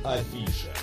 Афиша.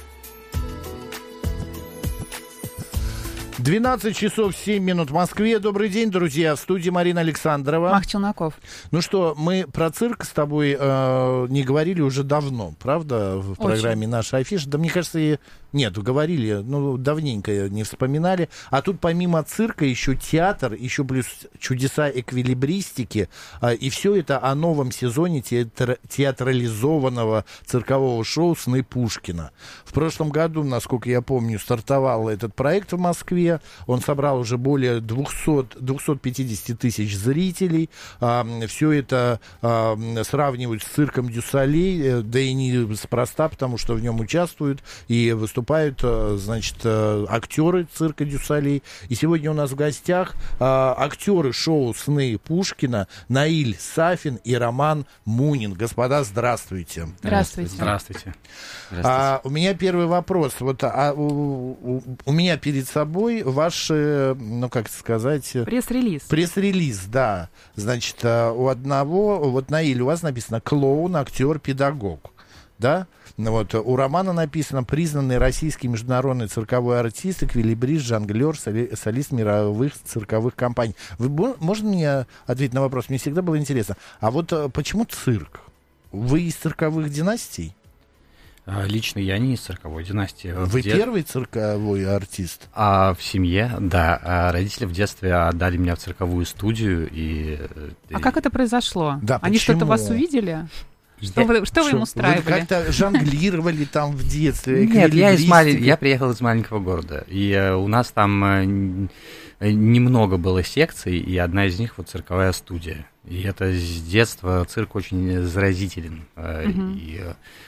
12 часов 7 минут в Москве. Добрый день, друзья. В студии Марина Александрова. Мах Челноков. Ну что, мы про цирк с тобой не говорили уже давно, правда, в программе «Наша афиша». Да, мне кажется, нет, говорили, давненько не вспоминали. А тут помимо цирка еще театр, еще плюс чудеса эквилибристики. И все это о новом сезоне театрализованного циркового шоу «Сны Пушкина». В прошлом году, насколько я помню, стартовал этот проект в Москве. Он собрал уже более 250 тысяч зрителей. Все это сравнивают с цирком Дю Солей, да и не неспроста, потому что в нем участвуют и выступают, актеры цирка Дю Солей. И сегодня у нас в гостях актеры шоу «Сны Пушкина» Наиль Сафин и Роман Мунин. Господа, здравствуйте. Здравствуйте. Здравствуйте. У меня первый вопрос. У меня перед собой ваш, Пресс-релиз. Пресс-релиз, да. Значит, у одного, Наиль, у вас написано клоун, актер, педагог, да? У Романа написано признанный российский международный цирковой артист, эквилибрист, жонглер, солист мировых цирковых компаний. Можно мне ответить на вопрос? Мне всегда было интересно. А почему цирк? Вы из цирковых династий? Лично я не из цирковой династии. Вы первый цирковой артист? В семье, да. Родители в детстве отдали меня в цирковую студию. А как это произошло? Да, Они почему? что-то вас увидели? Что вы им устраивали? Вы как-то жонглировали там в детстве? Нет, я приехал из маленького города. И у нас там немного было секций, и одна из них цирковая студия. И это с детства цирк очень заразителен. И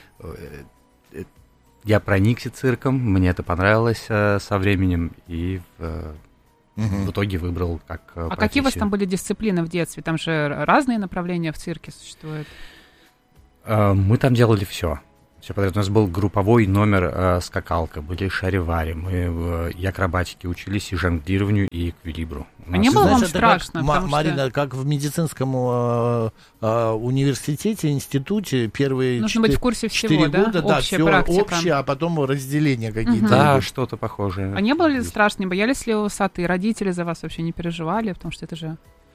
я проникся цирком, мне это понравилось со временем, и в итоге выбрал как профессию. А какие у вас там были дисциплины в детстве? Там же разные направления в цирке существуют. Мы там делали все. Все подряд. У нас был групповой номер скакалка, были шаривари, мы и акробатике учились, и жонглированию, и эквилибру. А не было вам страшно? Марина, как в медицинском университете, институте, первые нужно быть в курсе всего, 4 года, общая практика. Общее, а потом разделения какие-то. Да, что-то похожее. А не было ли страшно, не боялись ли высоты? Родители за вас вообще не переживали, потому что это же...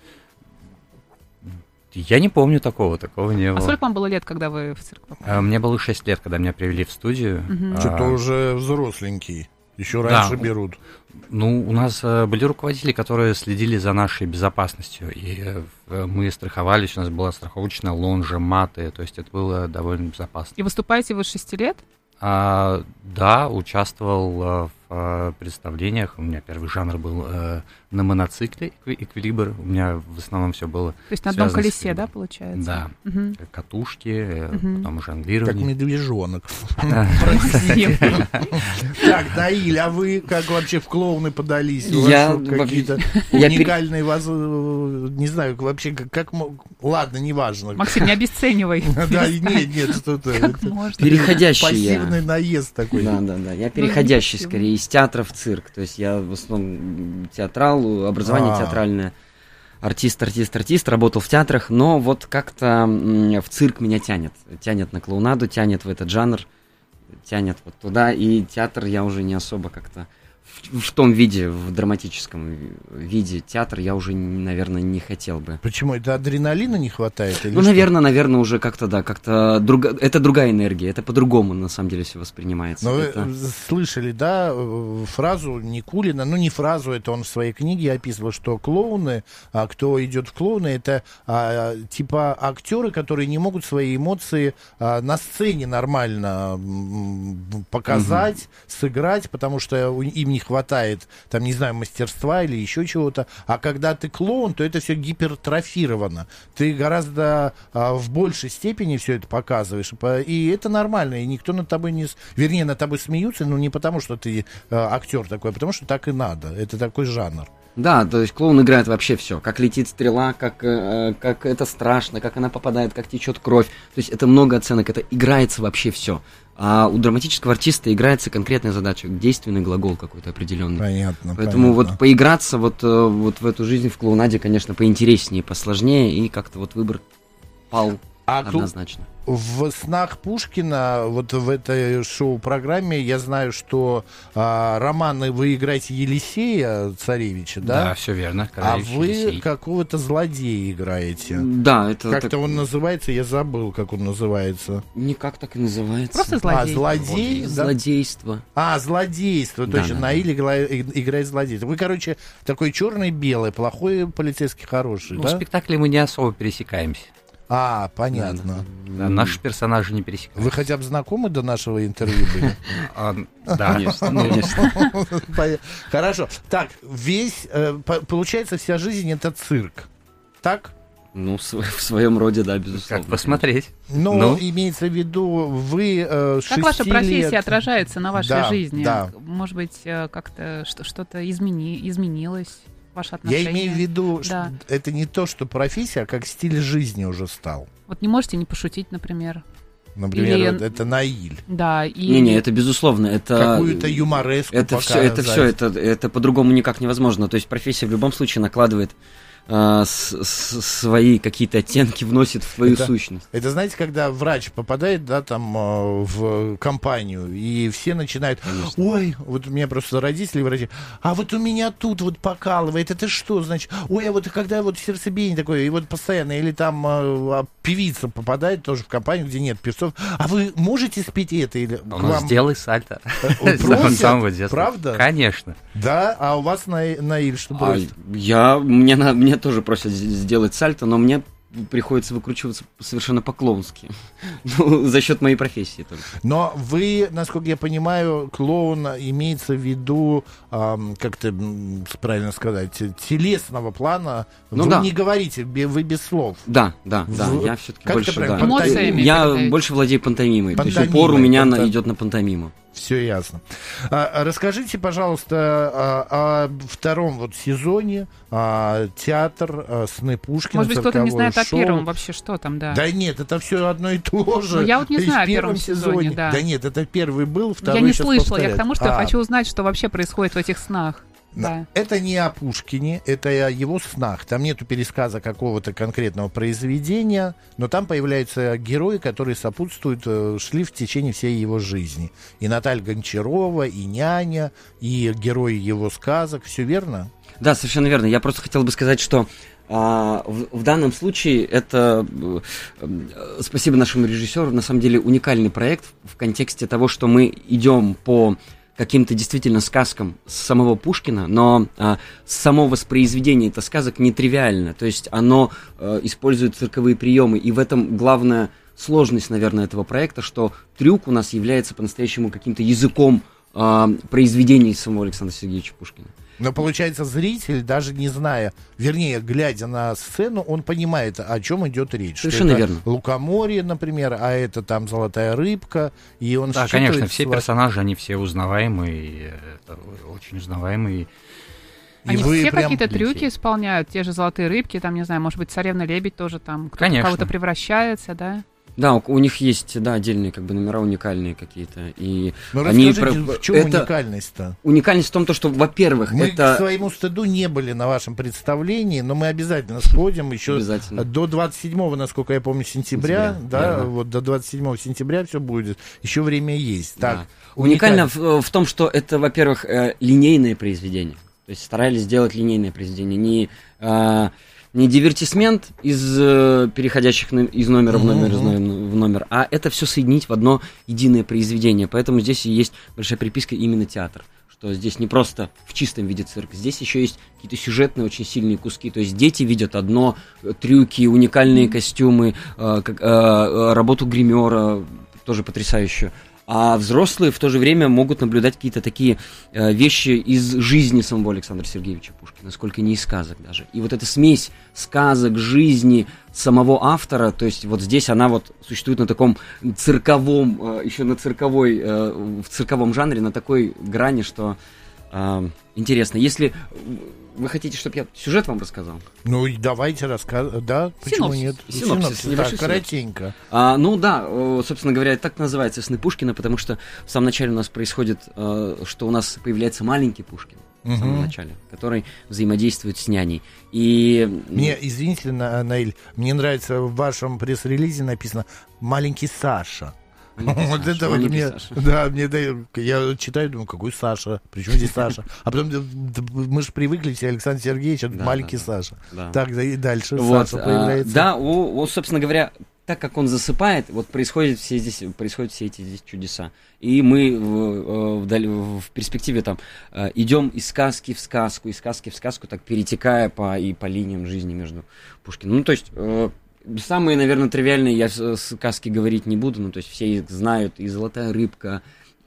Я не помню такого не было. А сколько вам было лет, когда вы в цирк попали? Мне было 6 лет, когда меня привели в студию. Что-то уже взросленький. Еще раньше берут. У нас были руководители, которые следили за нашей безопасностью. И мы страховались, у нас была страховочная лонжа, маты. То есть это было довольно безопасно. И выступаете вы с 6 лет? Да, участвовал в представлениях. У меня первый жанр был на моноцикле, эквилибр. У меня в основном все было. То есть на одном колесе, да, получается? Да. Катушки, потом жонглирование. Как медвежонок. Так, Наиль, а вы как вообще в клоуны подались? У вас какие-то уникальные, не знаю, вообще как... Ладно, неважно. Максим, не обесценивай. Да, нет, что-то... Переходящий я. Пассивный наезд такой. Да. Я переходящий скорее из театра в цирк. То есть я в основном театрал, образование театральное. Артист, работал в театрах, но как-то в цирк меня тянет. Тянет на клоунаду, тянет в этот жанр, тянет туда. И театр я уже не особо как-то... В том виде, в драматическом виде театр я уже, наверное, не хотел бы. Почему? Это адреналина не хватает? Или наверное, уже как-то, да, это другая энергия, это по-другому, на самом деле, все воспринимается. Но вы слышали, да, фразу Никулина, не фразу, это он в своей книге описывал, что клоуны, кто идет в клоуны, это типа актеры, которые не могут свои эмоции на сцене нормально показать, сыграть, потому что им не хватает, там, не знаю, мастерства или еще чего-то. А когда ты клоун, то это все гипертрофировано. Ты гораздо в большей степени все это показываешь. И это нормально. И никто над тобой не... Вернее, над тобой смеются, но не потому, что ты актер такой, а потому, что так и надо. Это такой жанр. Да, то есть клоун играет вообще все. Как летит стрела, как это страшно, как она попадает, как течет кровь. То есть это много оценок, это играется вообще все. А у драматического артиста играется конкретная задача, действенный глагол какой-то определенный. Понятно. Поэтому вот поиграться вот в эту жизнь в клоунаде, конечно, поинтереснее, посложнее, и как-то вот выбор пал однозначно. В «Снах Пушкина», вот в этой шоу-программе, я знаю, что Роман, вы играете Елисея Царевича, да? Да, все верно. А вы какого-то злодея играете. Да, это... Как-то он называется, я забыл, как он называется. Никак так и называется. Просто злодей. Злодей? Да? Злодейство. Злодейство, Да, точно. да. Наиль играет злодейство. Вы, короче, такой черный-белый, плохой полицейский, хороший, В да? спектакле мы не особо пересекаемся. Понятно. Да, наши персонажи не пересекаются. Вы хотя бы знакомы до нашего интервью были? Да, Конечно. Хорошо. Так, получается, вся жизнь — это цирк. Так? Ну, в своем роде, да, безусловно. Как посмотреть. Но имеется в виду, вы 6 Как ваша профессия лет... отражается на вашей Да, жизни? да. Может быть, как-то что-то изменилось? Ваши отношения? Я имею в виду, Да. что это не то, что профессия, а как стиль жизни уже стал. Вот не можете не пошутить, например. Например, Или- это Наиль. Да, и... Не, это безусловно, это... Какую-то юмореску Это все, это по-другому никак невозможно. То есть профессия в любом случае накладывает свои какие-то оттенки, вносит в твою сущность. Это, знаете, когда врач попадает, да, там, в компанию, и все начинают, ой, вот у меня просто родители врачи, а вот у меня тут вот покалывает, это что, значит, ой, а вот когда вот сердцебиение такое, и вот постоянно, или там певица попадает тоже в компанию, где нет певцов, а вы можете спеть это? Или Сделай сальто. Просят? Самого детства. Правда? Конечно. Да, а у вас, Наиль, что просит? Мне тоже просят сделать сальто, но мне приходится выкручиваться совершенно по-клоунски. Ну, за счет моей профессии только. Но вы, насколько я понимаю, клоун имеется в виду, как-то правильно сказать, телесного плана. Ну, вы да. не говорите, вы без слов. Да, я все-таки Как больше... это правильно? Да. Эмоциями Я передаете. больше владею пантомимой. То есть Пантомимой, упор у меня идет на пантомиму. Все ясно. Расскажите, пожалуйста, о втором вот сезоне, театр, «Сны Пушкина», Может быть, кто-то не цирковое знает о шоу. первом вообще, что там, да. Да нет, это все одно и то же. Ну, я вот не И в знаю о первом первом сезоне, да. Да нет, это первый был, второй Я не сейчас слышала, я к повторяют. тому, что я хочу узнать, что вообще происходит в этих снах. Да. Это не о Пушкине, это о его снах. Там нету пересказа какого-то конкретного произведения, но там появляются герои, которые сопутствуют, шли в течение всей его жизни. И Наталья Гончарова, и няня, и герои его сказок. Все верно? Да, совершенно верно. Я просто хотел бы сказать, что в данном случае это, спасибо нашему режиссеру, на самом деле уникальный проект в контексте того, что мы идем по каким-то действительно сказкам самого Пушкина, но само воспроизведение этих сказок нетривиально, то есть оно использует цирковые приемы, и в этом главная сложность, наверное, этого проекта, что трюк у нас является по-настоящему каким-то языком произведений самого Александра Сергеевича Пушкина. Но получается, зритель, даже не зная, вернее, глядя на сцену, он понимает, о чем идет речь. Совершенно что это верно. Лукоморье, например, а это там золотая рыбка, и он Да, считывает конечно, все персонажи, они все узнаваемые, это очень узнаваемые. Они вы все прям какие-то видите. трюки исполняют, те же золотые рыбки, там, не знаю, может быть, царевна-лебедь тоже там, кто-то в Конечно. кого-то превращается, да? Да, у них есть, да, отдельные как бы номера уникальные какие-то. И Ну, они расскажите, в чем это уникальность-то? уникальность в том, что, во-первых, Мы это... к своему стыду не были на вашем представлении, но мы обязательно сходим еще Обязательно. до 27-го, насколько я помню, сентября. Да, верно. вот до 27 сентября все будет. Еще время есть. Так, Да. Уникально в том, что это, во-первых, линейное произведение. То есть старались сделать линейное произведение. Не дивертисмент из переходящих из номера в номер, а это все соединить в одно единое произведение. Поэтому здесь и есть большая приписка именно театр. Что здесь не просто в чистом виде цирк, здесь еще есть какие-то сюжетные очень сильные куски. То есть дети видят одно, трюки, уникальные костюмы, работу гримера, тоже потрясающую. А взрослые в то же время могут наблюдать какие-то такие вещи из жизни самого Александра Сергеевича Пушкина, сколько не из сказок даже. И вот эта смесь сказок, жизни самого автора, то есть вот здесь она вот существует на таком цирковом, еще на цирковой, в цирковом жанре, на такой грани, что интересно. Если вы хотите, чтобы я сюжет вам рассказал? Ну, и давайте рассказывать. Да, почему Синопсис. нет? Синопсис, Так, небольшой коротенько. Ну да, собственно говоря, это так называется «Сны Пушкина», потому что в самом начале у нас происходит, что у нас появляется маленький Пушкин. в самом начале, который взаимодействует с няней. И... Мне, извините, Наиль, мне нравится, в вашем пресс-релизе написано «маленький Саша». Вот это вот мне, да, мне я читаю, думаю, какой Саша, причем здесь Саша? А потом мы же привыкли все, Александр Сергеевич, это маленький Саша. Так, да и дальше Саша появляется. Да, собственно говоря, так как он засыпает, вот происходят все эти здесь чудеса. И мы в перспективе там идем из сказки в сказку, так перетекая по линиям жизни между Пушкиным. Ну, то есть... Самые, наверное, тривиальные, я сказки говорить не буду, ну, то есть все их знают, и «Золотая рыбка»,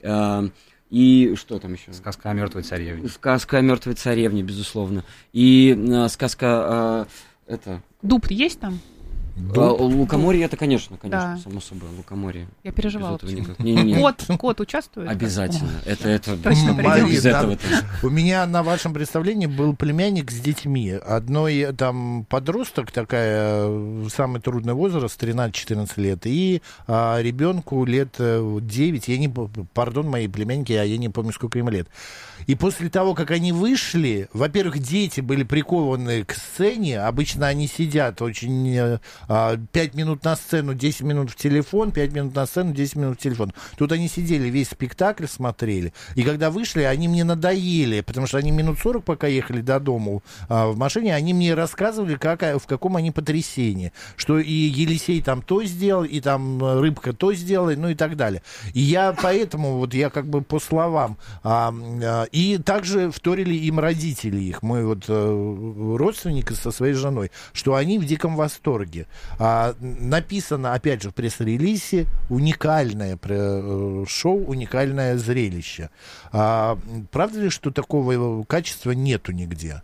и что там еще? «Сказка о мертвой царевне». «Сказка о мертвой царевне», безусловно. И сказка, Дуб есть там? Лукоморье, это, конечно, да. Само собой, Лукоморье. Я переживала. Кот участвует? Обязательно. Это точно без этого. У меня на вашем представлении был племянник с детьми. Одной там подросток, такая, самый трудный возраст, 13-14 лет, и ребенку лет 9, пардон, мои племянники, я не помню, сколько им лет. И после того, как они вышли, во-первых, дети были прикованы к сцене, обычно они сидят очень... 5 минут на сцену, 10 минут в телефон, 5 минут на сцену, 10 минут в телефон. Тут они сидели, весь спектакль смотрели. И когда вышли, они мне надоели, потому что они минут 40, пока ехали до дому в машине, они мне рассказывали, в каком они потрясении. Что и Елисей там то сделал, и там рыбка то сделала, ну и так далее. И я поэтому, вот я как бы по словам. И также вторили им родители их, мой вот родственник со своей женой, что они в диком восторге. Написано, опять же, в пресс-релизе, уникальное шоу, уникальное зрелище. Правда ли, что такого качества нету нигде?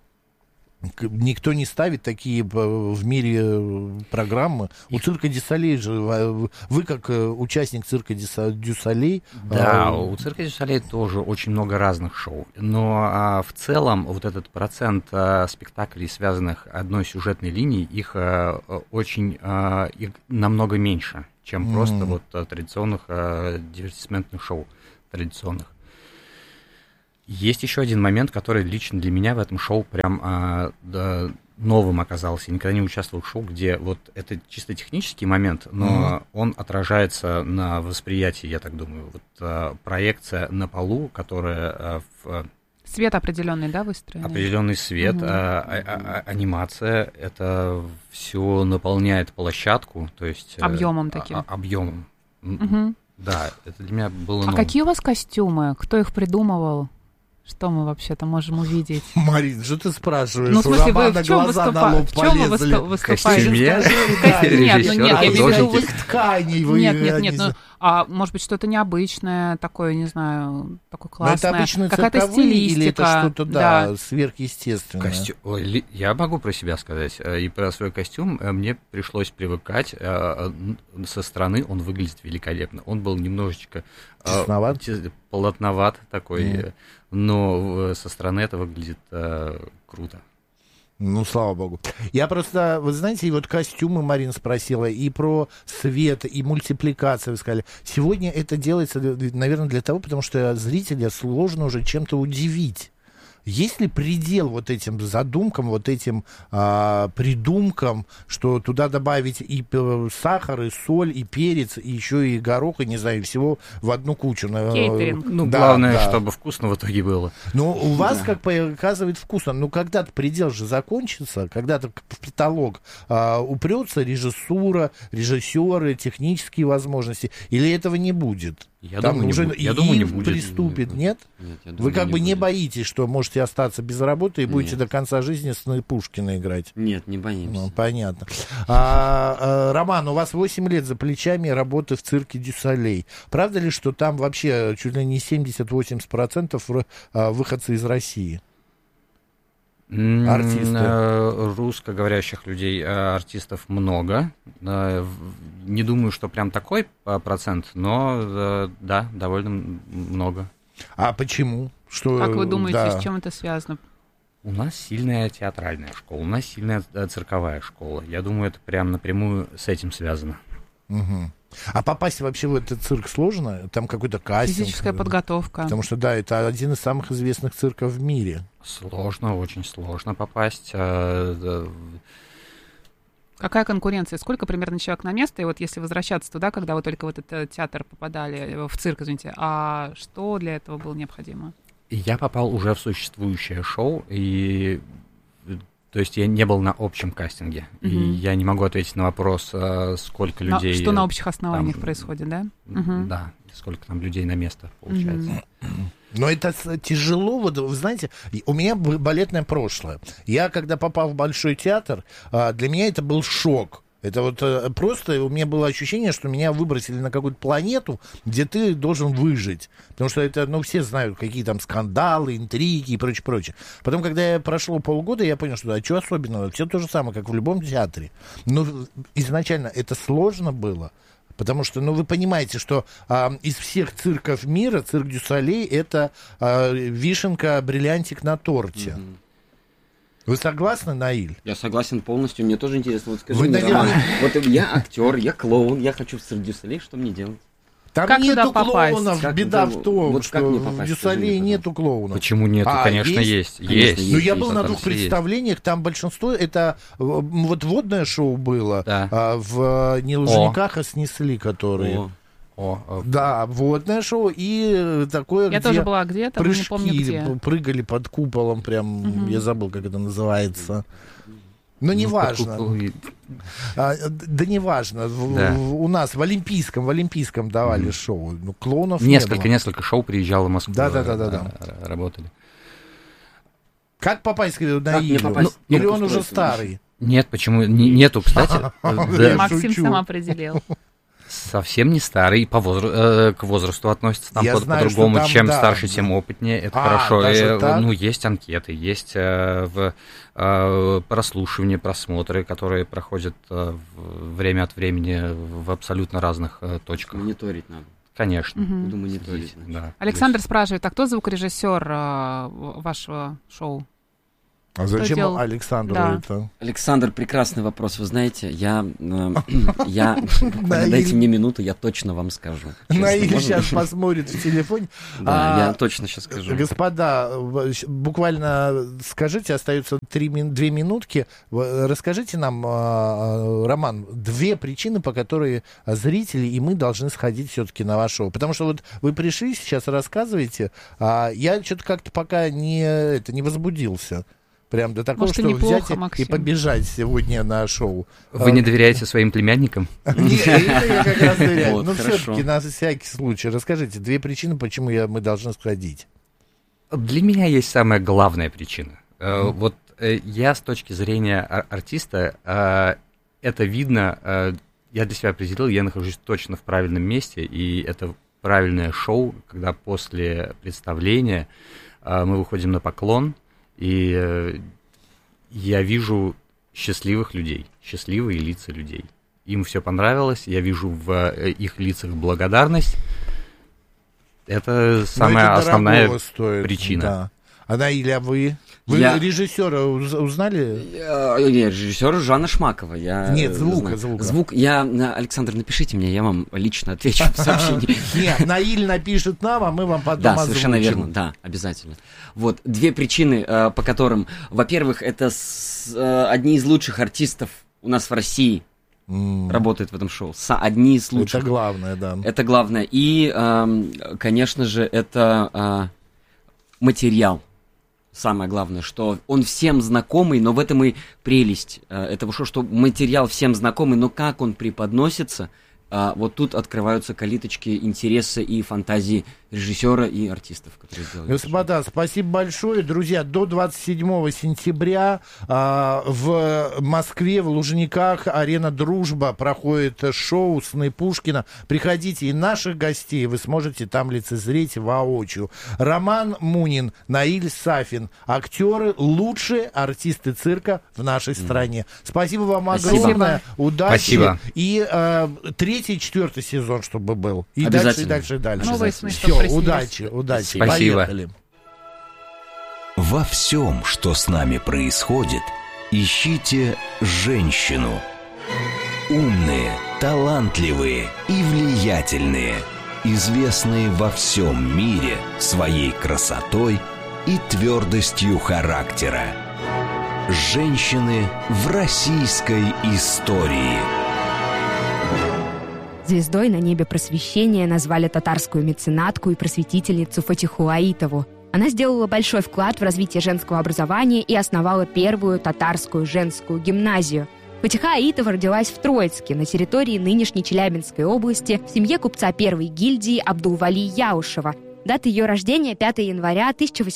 Никто не ставит такие в мире программы. У цирка Дю Солей же, вы как участник цирка Дю Солей... Да, у цирка Дю Солей тоже очень много разных шоу. Но в целом вот этот процент спектаклей, связанных одной сюжетной линией, их намного меньше, чем просто вот традиционных дивертисментных шоу традиционных. Есть еще один момент, который лично для меня в этом шоу прям новым оказался. Я никогда не участвовал в шоу, где вот это чисто технический момент, но он отражается на восприятии, я так думаю. Вот проекция на полу, которая свет определенный, да, выстроен? Определенный свет, анимация, это все наполняет площадку, то есть... Объемом таким. Объемом. Да, это для меня было новым. А какие у вас костюмы? Кто их придумывал? Что мы вообще-то можем увидеть? Марин, что ты спрашиваешь? Ну, в смысле, вы в чем выступаете? Нет, я имею в виду... тканей вы... Нет, а может быть, что-то необычное, такое, не знаю, такое классное. Это обычно какая-то стилистика. Или это что-то, да, сверхъестественное? Я могу про себя сказать. И про свой костюм мне пришлось привыкать. Со стороны он выглядит великолепно. Он был немножечко... полотноват такой, но со стороны это выглядит круто. Ну, слава богу. Я просто, вы знаете, и вот костюмы Марина спросила, и про свет, и мультипликацию, вы сказали. Сегодня это делается, наверное, для того, потому что зрителя сложно уже чем-то удивить. Есть ли предел вот этим задумкам, вот этим придумкам, что туда добавить и сахар, и соль, и перец, и еще и горох, и, не знаю, всего в одну кучу? Кейтеринг. Ну, да, главное, чтобы вкусно в итоге было. Ну, у вас, как показывает, вкусно. Ну, когда-то предел же закончится, когда-то в потолок упрется режиссура, режиссеры, технические возможности, или этого не будет? Я думаю, не будет. Приступит, нет? Нет, я думаю, вы как бы не будет. боитесь, что можете остаться без работы и будете до конца жизни сны Пушкина играть? Нет, не боимся. Ну, понятно. Роман, у вас 8 лет за плечами работы в цирке Дю Солей. Правда ли, что там вообще чуть ли не 70-80% выходцы из России? Артисты. Русскоговорящих людей, артистов много. Не думаю, что прям такой процент, но да, довольно много. А почему? Как вы думаете, с чем это связано? У нас сильная театральная школа, у нас сильная цирковая школа. Я думаю, это прям напрямую с этим связано. Угу. А попасть вообще в этот цирк сложно? Там какой-то кастинг? Физическая подготовка. Потому что, да, это один из самых известных цирков в мире. Сложно, очень сложно попасть. Какая конкуренция? Сколько примерно человек на место? И вот если возвращаться туда, когда вы только в этот театр попадали, в цирк, извините, а что для этого было необходимо? Я попал уже в существующее шоу, и то есть я не был на общем кастинге. И я не могу ответить на вопрос, сколько людей... Что на общих основаниях там происходит, да? Да, сколько там людей на место получается. Но это тяжело, вот вы знаете, у меня балетное прошлое. Я, когда попал в Большой театр, для меня это был шок. Это вот просто у меня было ощущение, что меня выбросили на какую-то планету, где ты должен выжить. Потому что это, все знают, какие там скандалы, интриги и прочее, прочее. Потом, когда я прошло полгода, я понял, что что особенного? Все то же самое, как в любом театре. Но изначально это сложно было. Потому что, вы понимаете, что из всех цирков мира цирк дю Солей — это вишенка, бриллиантик на торте. Вы согласны, Наиль? Я согласен полностью. Мне тоже интересно. Вот скажи мне, Роман, вот я актер, я клоун, я хочу в цирк дю Солей, что мне делать? Там как нету клоунов, беда в том, вот что в дю Солей нету клоунов. Почему нету? Конечно, есть. Но я был на двух представлениях, там большинство, это вот водное шоу было, в не Лужниках, а снесли, которые... Да, водное шоу и такое, я тоже была где-то, но не помню где. Прыгали под куполом, прям, я забыл, как это называется. Но неважно. Да неважно. У нас в Олимпийском давали шоу. Клоунов несколько шоу приезжало в Москву. Да. Работали. Как попасть на Илью? Или он уже старый? Нет, почему? Нету, кстати. Максим сам определил. Совсем не старый, к возрасту относится там по-другому, чем старше, тем опытнее, это хорошо. Есть анкеты, есть прослушивания, просмотры, которые проходят время от времени в абсолютно разных точках. Мониторить надо. Конечно. Буду мониторить. Да. Александр спрашивает, а кто звукорежиссер вашего шоу? А зачем Александру это? Александр, прекрасный вопрос. Вы знаете, дайте мне минуту, я точно вам скажу. Наиль сейчас посмотрит в телефоне. Да, я точно сейчас скажу. Господа, буквально скажите, остается 2 минутки. Расскажите нам, Роман, 2 причины, по которым зрители и мы должны сходить все-таки на ваше шоу. Потому что вот вы пришли, сейчас рассказываете, а я что-то как-то пока не возбудился. Прям до такого, что взять и побежать сегодня на шоу. Вы не доверяете своим племянникам? Нет, это я как раз доверяю. Но все-таки на всякий случай расскажите 2 причины, почему мы должны сходить. Для меня есть самая главная причина. Вот я с точки зрения артиста, это видно, я для себя определил, я нахожусь точно в правильном месте, и это правильное шоу, когда после представления мы выходим на поклон, и я вижу счастливых людей, счастливые лица людей. Им все понравилось, я вижу в их лицах благодарность. Это самая основная причина. Да. А Наиль, а вы? Вы режиссера узнали? Режиссера Жанна Шмакова. Нет, звука. Александр, напишите мне, я вам лично отвечу в сообщении. Нет, Наиль напишет нам, а мы вам потом озвучим. Да, совершенно верно, да, обязательно. Вот, 2 причины, по которым, во-первых, это одни из лучших артистов у нас в России работают в этом шоу. Одни из лучших. Это главное, да. Это главное. И, конечно же, это материал. Самое главное, что он всем знакомый, но в этом и прелесть этого шоу, что материал всем знакомый, но как он преподносится, вот тут открываются калиточки интереса и фантазии режиссера и артистов, которые сделали. Господа, спасибо большое. Друзья, до 27 сентября в Москве, в Лужниках, арена «Дружба» проходит шоу «Сны Пушкина». Приходите, и наших гостей вы сможете там лицезреть воочию. Роман Мунин, Наиль Сафин, актеры, лучшие артисты цирка в нашей стране. Спасибо вам огромное. Удачи. Спасибо. И 3-й и 4-й сезон, чтобы был. И дальше. Новые сны, все, удачи. Спасибо. Поехали. Во всем, что с нами происходит, ищите женщину. Умные, талантливые и влиятельные, известные во всем мире своей красотой и твердостью характера. Женщины в российской истории. Звездой на небе просвещения назвали татарскую меценатку и просветительницу Фатиху Аитову. Она сделала большой вклад в развитие женского образования и основала первую татарскую женскую гимназию. Фатиха Аитова родилась в Троицке, на территории нынешней Челябинской области, в семье купца первой гильдии Абдулвали Яушева. Дата ее рождения – 5 января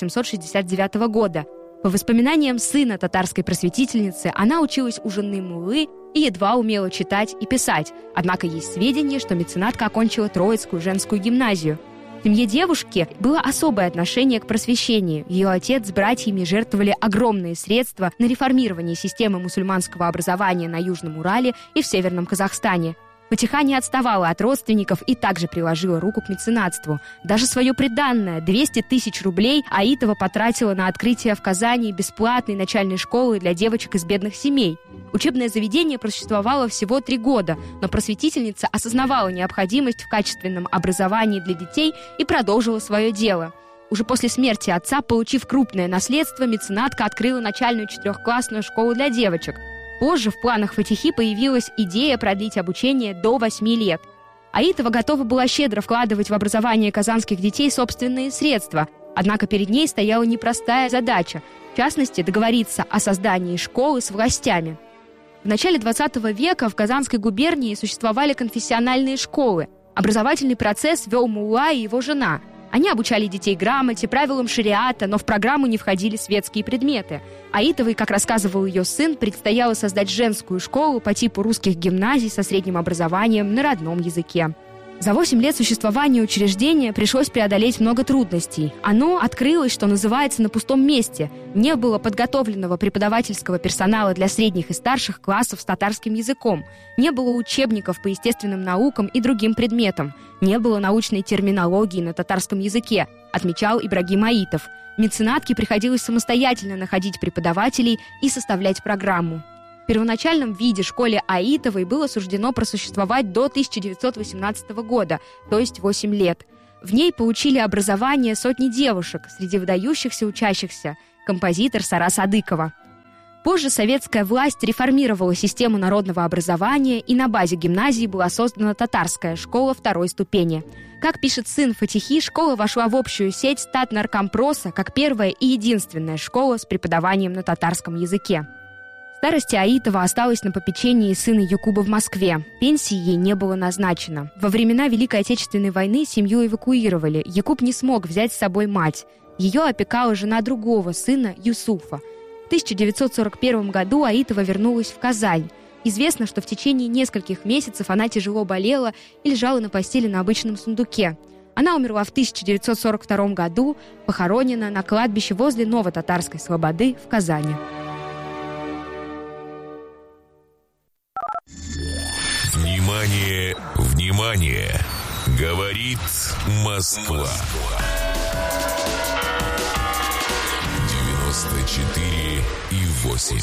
1869 года. По воспоминаниям сына татарской просветительницы, она училась у жены муллы и едва умела читать и писать. Однако есть сведения, что меценатка окончила Троицкую женскую гимназию. В семье девушки было особое отношение к просвещению. Ее отец с братьями жертвовали огромные средства на реформирование системы мусульманского образования на Южном Урале и в Северном Казахстане. Фатиха не отставала от родственников и также приложила руку к меценатству. Даже свое приданное, 200 тысяч рублей, Аитова потратила на открытие в Казани бесплатной начальной школы для девочек из бедных семей. Учебное заведение просуществовало всего 3 года, но просветительница осознавала необходимость в качественном образовании для детей и продолжила свое дело. Уже после смерти отца, получив крупное наследство, меценатка открыла начальную 4-классную школу для девочек. Позже в планах Фатихи появилась идея продлить обучение до 8 лет. Аитова готова была щедро вкладывать в образование казанских детей собственные средства, однако перед ней стояла непростая задача, в частности, договориться о создании школы с властями. В начале 20 века в Казанской губернии существовали конфессиональные школы. Образовательный процесс вел мулла и его жена. Они обучали детей грамоте, правилам шариата, но в программу не входили светские предметы. Аитовой, как рассказывал ее сын, предстояло создать женскую школу по типу русских гимназий со средним образованием на родном языке. За 8 лет существования учреждения пришлось преодолеть много трудностей. Оно открылось, что называется, на пустом месте. Не было подготовленного преподавательского персонала для средних и старших классов с татарским языком. Не было учебников по естественным наукам и другим предметам. Не было научной терминологии на татарском языке, отмечал Ибрагим Аитов. Меценатке приходилось самостоятельно находить преподавателей и составлять программу. В первоначальном виде школе Аитовой было суждено просуществовать до 1918 года, то есть 8 лет. В ней получили образование сотни девушек, среди выдающихся учащихся композитор Сара Садыкова. Позже советская власть реформировала систему народного образования, и на базе гимназии была создана татарская школа 2-й ступени. Как пишет сын Фатихи, школа вошла в общую сеть Татнаркомпроса как первая и единственная школа с преподаванием на татарском языке. В старости Аитова осталась на попечении сына Якуба в Москве. Пенсии ей не было назначено. Во времена Великой Отечественной войны семью эвакуировали. Якуб не смог взять с собой мать. Ее опекала жена другого сына, Юсуфа. В 1941 году Аитова вернулась в Казань. Известно, что в течение нескольких месяцев она тяжело болела и лежала на постели на обычном сундуке. Она умерла в 1942 году, похоронена на кладбище возле Новотатарской Слободы в Казани. Внимание, внимание! Говорит Москва. 94,8.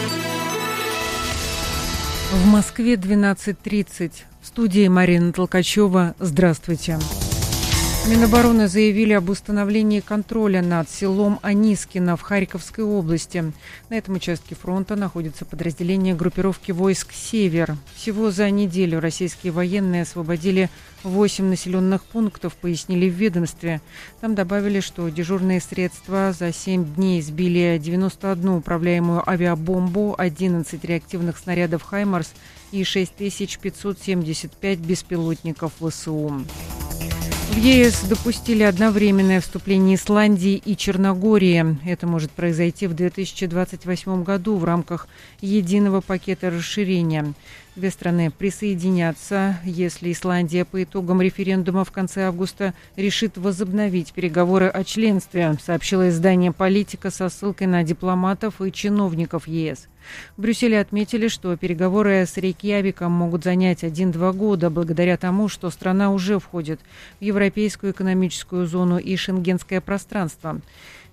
В Москве 12:30. В студии Марина Толкачева. Здравствуйте. Минобороны заявили об установлении контроля над селом Анискино в Харьковской области. На этом участке фронта находится подразделение группировки войск «Север». Всего за неделю российские военные освободили 8 населенных пунктов, пояснили в ведомстве. Там добавили, что дежурные средства за 7 дней сбили 91 управляемую авиабомбу, 11 реактивных снарядов «Хаймарс» и 6575 беспилотников ВСУ. В ЕС допустили одновременное вступление Исландии и Черногории. Это может произойти в 2028 году в рамках единого пакета расширения. Две страны присоединятся, если Исландия по итогам референдума в конце августа решит возобновить переговоры о членстве, сообщило издание «Политика» со ссылкой на дипломатов и чиновников ЕС. В Брюсселе отметили, что переговоры с Рейкьявиком могут занять 1-2 года, благодаря тому, что страна уже входит в Европейскую экономическую зону и Шенгенское пространство.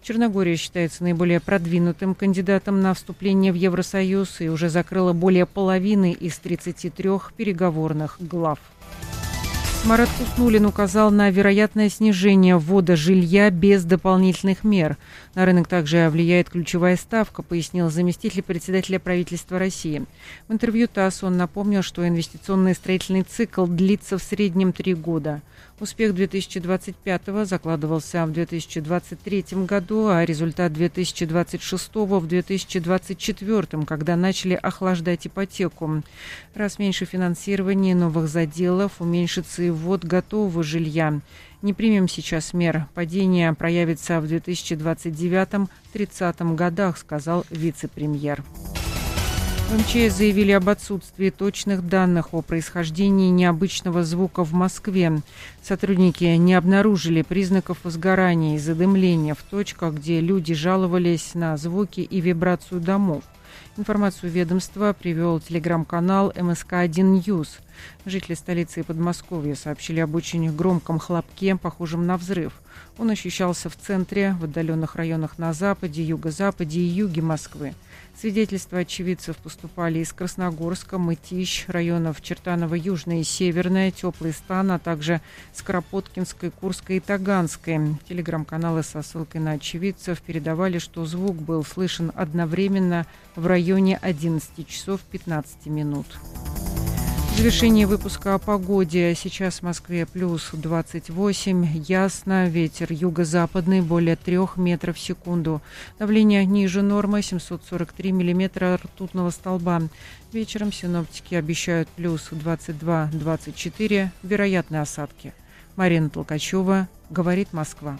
Черногория считается наиболее продвинутым кандидатом на вступление в Евросоюз и уже закрыла более половины из 33 переговорных глав. Марат Хуснуллин указал на вероятное снижение ввода жилья без дополнительных мер. На рынок также влияет ключевая ставка, пояснил заместитель председателя правительства России. В интервью ТАСС он напомнил, что инвестиционный строительный цикл длится в среднем 3 года. Успех 2025-го закладывался в 2023 году, а результат 2026-го в 2024, когда начали охлаждать ипотеку. Раз меньше финансирования новых заделов, уменьшится и ввод готового жилья. Не примем сейчас мер. Падение проявится в 2029-30 годах, сказал вице-премьер. В МЧС заявили об отсутствии точных данных о происхождении необычного звука в Москве. Сотрудники не обнаружили признаков возгорания и задымления в точках, где люди жаловались на звуки и вибрацию домов. Информацию ведомства привел телеграм-канал МСК-1 News. Жители столицы и Подмосковья сообщили об очень громком хлопке, похожем на взрыв. Он ощущался в центре, в отдаленных районах на западе, юго-западе и юге Москвы. Свидетельства очевидцев поступали из Красногорска, Мытищ, районов Чертаново, Южное и Северное, Теплый Стан, а также Скоропоткинской, Курской и Таганской. Телеграм-каналы со ссылкой на очевидцев передавали, что звук был слышен одновременно в районе 11 часов 15 минут. В завершении выпуска о погоде. Сейчас в Москве плюс 28, ясно, ветер юго-западный более 3 метров в секунду. Давление ниже нормы 743 миллиметра ртутного столба. Вечером синоптики обещают плюс 22-24, вероятны осадки. Марина Толкачева, говорит Москва.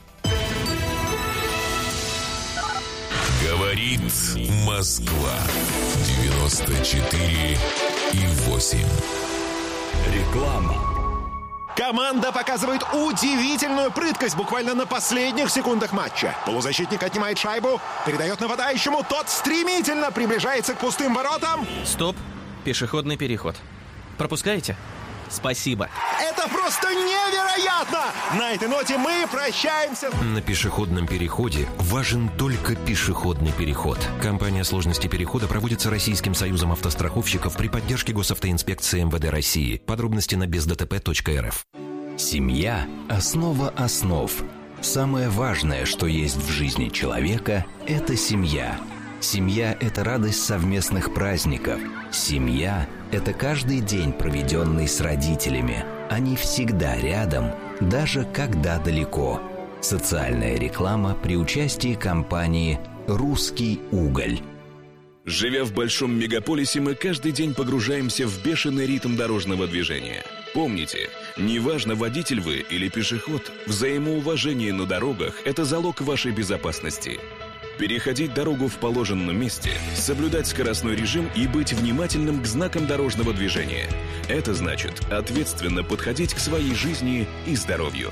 Говорит Москва. 94,8. Реклама. Команда показывает удивительную прыткость буквально на последних секундах матча. Полузащитник отнимает шайбу, передает нападающему, тот стремительно приближается к пустым воротам. Стоп, пешеходный переход. Пропускаете? Спасибо. Это просто невероятно! На этой ноте мы прощаемся. На пешеходном переходе важен только пешеходный переход. Компания сложности перехода проводится Российским союзом автостраховщиков при поддержке Госавтоинспекции МВД России. Подробности на бездтп.рф. Семья – основа основ. Самое важное, что есть в жизни человека – это семья. Семья – это радость совместных праздников. Семья – это каждый день, проведенный с родителями. Они всегда рядом, даже когда далеко. Социальная реклама при участии компании «Русский уголь». Живя в большом мегаполисе, мы каждый день погружаемся в бешеный ритм дорожного движения. Помните, неважно, водитель вы или пешеход, взаимоуважение на дорогах – это залог вашей безопасности. Переходить дорогу в положенном месте, соблюдать скоростной режим и быть внимательным к знакам дорожного движения. Это значит ответственно подходить к своей жизни и здоровью.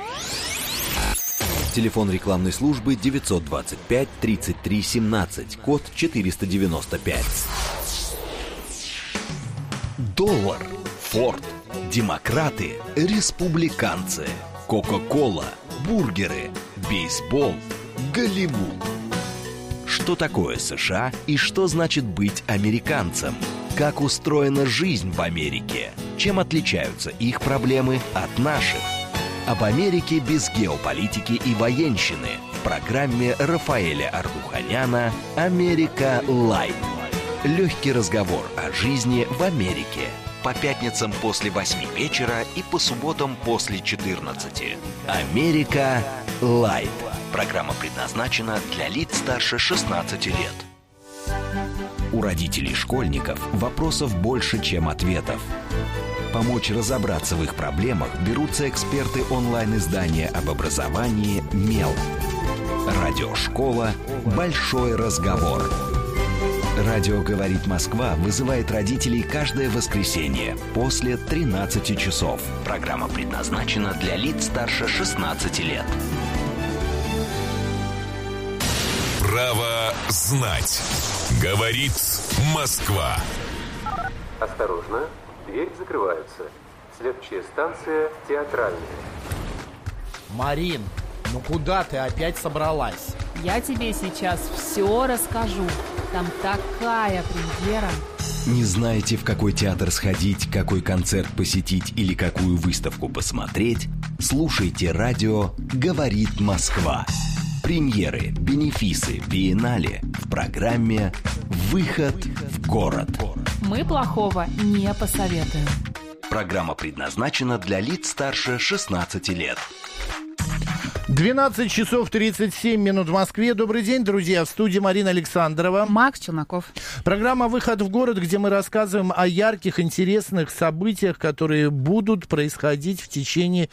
Телефон рекламной службы 925 33 17, код 495. Доллар, Форд, демократы, республиканцы, Кока-кола, бургеры, бейсбол, Голливуд. Что такое США и что значит быть американцем? Как устроена жизнь в Америке? Чем отличаются их проблемы от наших? Об Америке без геополитики и военщины в программе Рафаэля Ардуханяна «Америка Лайт». Легкий разговор о жизни в Америке. По пятницам после 8 вечера и по субботам после 14. «Америка Лайт». Программа предназначена для лиц старше 16 лет. У родителей школьников вопросов больше, чем ответов. Помочь разобраться в их проблемах берутся эксперты онлайн-издания об образовании «Мел». Радиошкола «Большой разговор». Радио «Говорит Москва» вызывает родителей каждое воскресенье после 13 часов. Программа предназначена для лиц старше 16 лет. Право знать. Говорит Москва. Осторожно, двери закрываются. Следующая станция Театральная. Марин, ну куда ты опять собралась? Я тебе сейчас все расскажу. Там такая премьера. Не знаете, в какой театр сходить, какой концерт посетить или какую выставку посмотреть? Слушайте радио «Говорит Москва». Премьеры, бенефисы, биеннале в программе «Выход в город». Мы плохого не посоветуем. Программа предназначена для лиц старше 16 лет. 12 часов 37 минут в Москве. Добрый день, друзья. В студии Марина Александрова. Макс Челноков. Программа «Выход в город», где мы рассказываем о ярких, интересных событиях, которые будут происходить в течение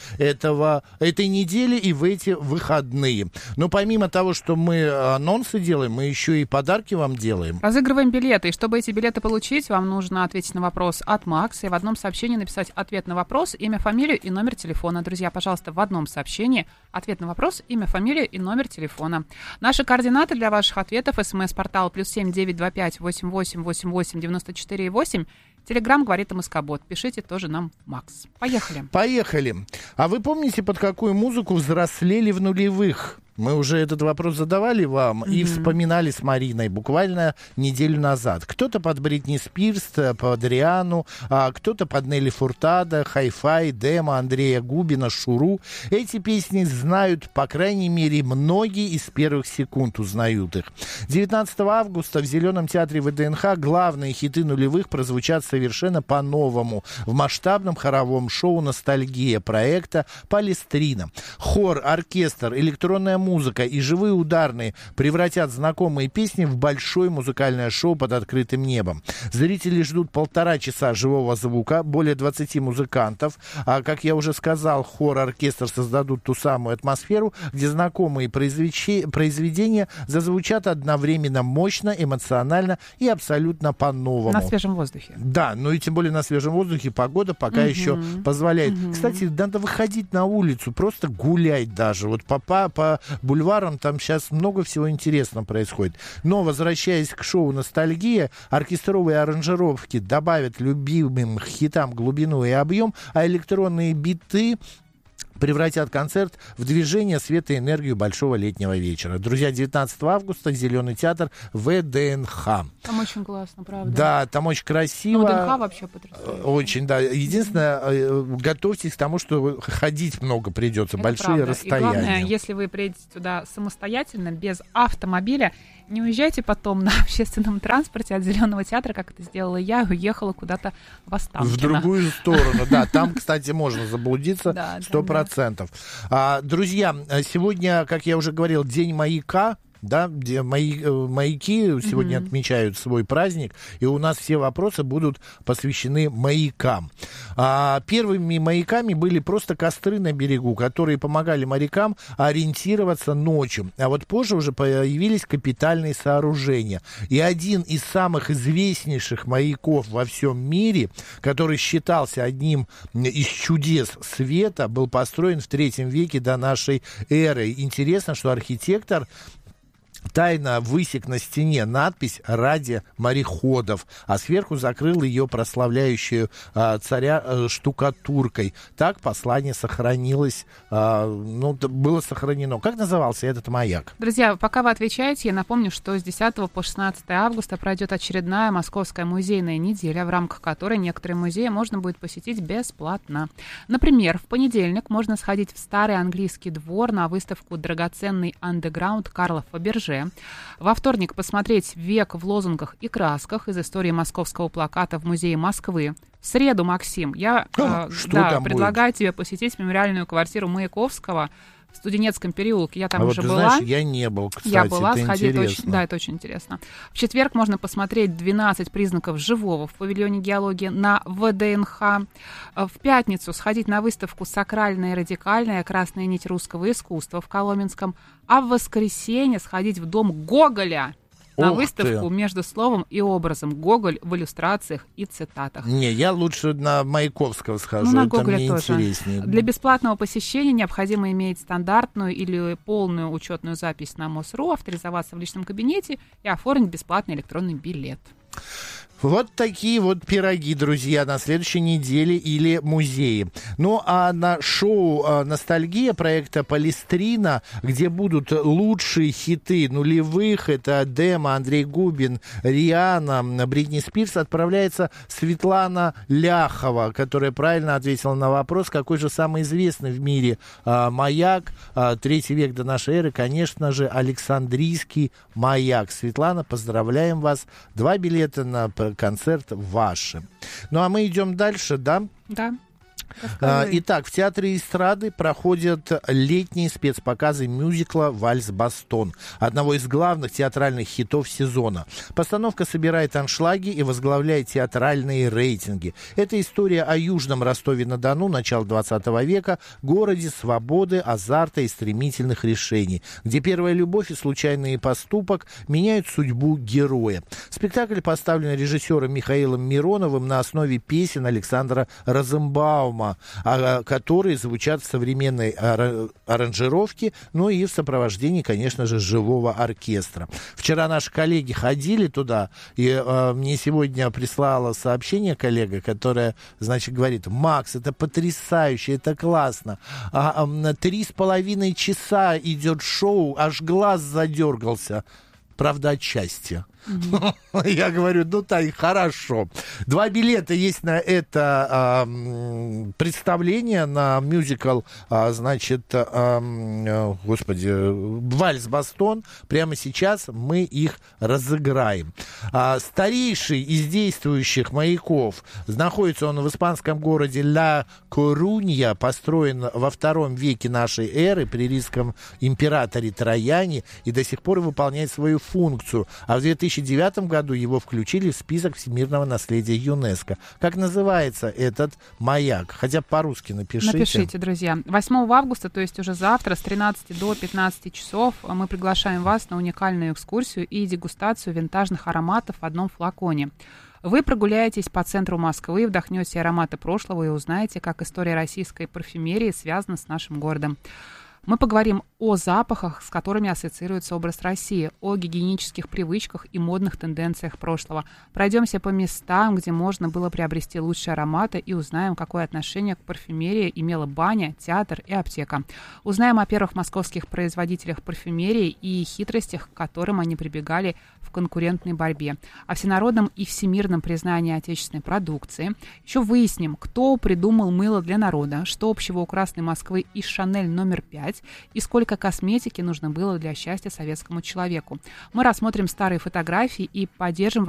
этой недели и в эти выходные. Но помимо того, что мы анонсы делаем, мы еще и подарки вам делаем. Разыгрываем билеты. И чтобы эти билеты получить, вам нужно ответить на вопрос от Макса и в одном сообщении написать ответ на вопрос, имя, фамилию и номер телефона. Друзья, пожалуйста, в одном сообщении ответ на вопрос, имя, фамилия и номер телефона. Наши координаты для ваших ответов: СМС-портал +7 925 88 88 94 8. Телеграм «Говорит МСК-бот». Пишите тоже нам, Макс. Поехали. Поехали. А вы помните, под какую музыку взрослели в нулевых? Мы уже этот вопрос задавали вам и вспоминали с Мариной буквально неделю назад. Кто-то под Бритни Спирс, под Риану, кто-то под Нелли Фуртадо, Хай-Фай, Демо, Андрея Губина, Шуру. Эти песни знают, по крайней мере, многие из первых секунд узнают их. 19 августа в Зеленом театре ВДНХ главные хиты нулевых прозвучат совершенно по-новому в масштабном хоровом шоу «Ностальгия» проекта «Палестрина». Хор, оркестр, электронная музыка и живые ударные превратят знакомые песни в большое музыкальное шоу под открытым небом. Зрители ждут 1,5 часа живого звука, более 20 музыкантов. А, как я уже сказал, хор, оркестр создадут ту самую атмосферу, где знакомые произведения зазвучат одновременно мощно, эмоционально и абсолютно по-новому. На свежем воздухе. Да, ну и тем более на свежем воздухе погода пока еще позволяет. Кстати, надо выходить на улицу, просто гулять даже. Вот по бульварам там сейчас много всего интересного происходит. Но, возвращаясь к шоу «Ностальгия», оркестровые аранжировки добавят любимым хитам глубину и объем, а электронные биты превратят концерт в движение, свет и энергию большого летнего вечера. Друзья, 19 августа, Зеленый театр ВДНХ. Там очень классно, правда? Да, там очень красиво. ВДНХ вообще потрясающе. Очень, да. Единственное, готовьтесь к тому, что ходить много придется, это большие правда. расстояния. И главное, если вы приедете туда самостоятельно, без автомобиля, не уезжайте потом на общественном транспорте от Зеленого театра, как это сделала я, и уехала куда-то в Останкино. В другую сторону, да. Там, кстати, можно заблудиться 100%. Друзья, сегодня, как я уже говорил, День маяка. Да, где маяки сегодня отмечают свой праздник, и у нас все вопросы будут посвящены маякам. Первыми маяками были просто костры на берегу, которые помогали морякам ориентироваться ночью. А вот позже уже появились капитальные сооружения. И один из самых известнейших маяков во всем мире, который считался одним из чудес света, был построен в 3 веке до нашей эры. Интересно, что архитектор тайно высек на стене надпись «Ради мореходов», а сверху закрыл ее прославляющую царя штукатуркой. Так послание сохранилось, было сохранено. Как назывался этот маяк? Друзья, пока вы отвечаете, я напомню, что с 10 по 16 августа пройдет очередная Московская музейная неделя, в рамках которой некоторые музеи можно будет посетить бесплатно. Например, в понедельник можно сходить в Старый английский двор на выставку «Драгоценный андеграунд» Карла Фаберже. Во вторник посмотреть «Век в лозунгах и красках» из истории московского плаката в Музее Москвы. В среду, Максим, я предлагаю тебе посетить мемориальную квартиру Маяковского в Студенецком переулке. Я там уже была. Знаешь, я не был, кстати, я была, это сходить интересно. Это очень интересно. В четверг можно посмотреть 12 признаков живого в павильоне геологии на ВДНХ. В пятницу сходить на выставку «Сакральная и радикальная. Красная нить русского искусства» в Коломенском. А в воскресенье сходить в дом Гоголя на выставку «Между словом и образом». Гоголь в иллюстрациях и цитатах. Не, я лучше на Маяковского схожу, на это Гоголя мне тоже интереснее. Для бесплатного посещения необходимо иметь стандартную или полную учетную запись на МОСРУ, авторизоваться в личном кабинете и оформить бесплатный электронный билет. Вот такие вот пироги, друзья, на следующей неделе или музеи. Ну, а на шоу «Ностальгия» проекта «Палестрина», где будут лучшие хиты нулевых, это Демо, Андрей Губин, Риhanna, Бритни Спирс, отправляется Светлана Ляхова, которая правильно ответила на вопрос, какой же самый известный в мире маяк, 3 век до нашей эры, конечно же, Александрийский маяк. Светлана, поздравляем вас. 2 билета на концерт ваши. Ну, а мы идем дальше, да? Да. Итак, в Театре эстрады проходят летние спецпоказы мюзикла «Вальс-Бастон», одного из главных театральных хитов сезона. Постановка собирает аншлаги и возглавляет театральные рейтинги. Это история о южном Ростове-на-Дону начала 20 века, городе свободы, азарта и стремительных решений, где первая любовь и случайный поступок меняют судьбу героя. Спектакль поставлен режиссером Михаилом Мироновым на основе песен Александра Розенбаума, которые звучат в современной аранжировке, ну и в сопровождении, конечно же, живого оркестра. Вчера наши коллеги ходили туда, и мне сегодня прислала сообщение коллега, которая, значит, говорит: Макс, это потрясающе, это классно. 3,5 часа идет шоу, аж глаз задергался. Правда, от счастья. Я говорю, ну так, хорошо. 2 билета есть на это представление, на мюзикл, значит, господи, «Вальс-Бастон». Прямо сейчас мы их разыграем. Старейший из действующих маяков, находится он в испанском городе Ла Корунья, построен во 2 веке нашей эры при римском императоре Трояне и до сих пор выполняет свою функцию. А в 2009 году его включили в список всемирного наследия ЮНЕСКО. Как называется этот маяк? Хотя по-русски напишите. Напишите, друзья. 8 августа, то есть уже завтра, с 13 до 15 часов, мы приглашаем вас на уникальную экскурсию и дегустацию винтажных ароматов в одном флаконе. Вы прогуляетесь по центру Москвы, вдохнете ароматы прошлого и узнаете, как история российской парфюмерии связана с нашим городом. Мы поговорим о запахах, с которыми ассоциируется образ России, о гигиенических привычках и модных тенденциях прошлого. Пройдемся по местам, где можно было приобрести лучшие ароматы, и узнаем, какое отношение к парфюмерии имела баня, театр и аптека. Узнаем о первых московских производителях парфюмерии и хитростях, к которым они прибегали в конкурентной борьбе. О всенародном и всемирном признании отечественной продукции. Еще выясним, кто придумал мыло для народа, что общего у Красной Москвы и Шанель номер 5, и сколько косметики нужно было для счастья советскому человеку. Мы рассмотрим старые фотографии и поддержим